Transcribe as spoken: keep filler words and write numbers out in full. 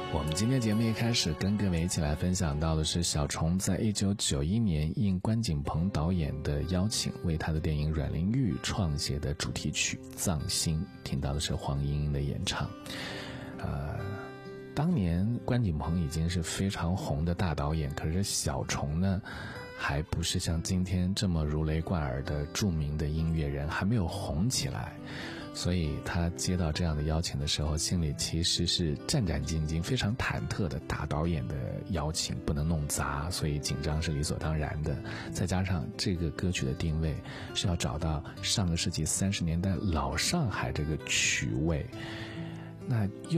我们今天节目一开始跟各位一起来分享到的是小虫在一九九一年应关锦鹏导演的邀请，为他的电影《阮玲玉》创写的主题曲《葬心》，听到的是黄莺莺的演唱。呃，当年关锦鹏已经是非常红的大导演，可是小虫呢还不是像今天这么如雷贯耳的著名的音乐人，还没有红起来，所以他接到这样的邀请的时候，心里其实是战战兢兢，非常忐忑的。大导演的邀请不能弄砸，所以紧张是理所当然的。再加上这个歌曲的定位是要找到上个世纪三十年代老上海这个曲味，那又